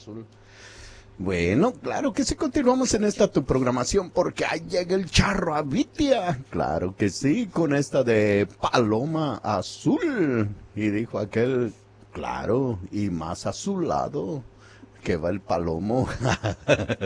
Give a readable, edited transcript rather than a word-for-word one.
azul. Bueno, claro que sí, continuamos en esta tu programación porque ahí llega el charro Avitia. Claro que sí, con esta de Paloma Azul. Y dijo aquel, claro, y más azulado que va el palomo.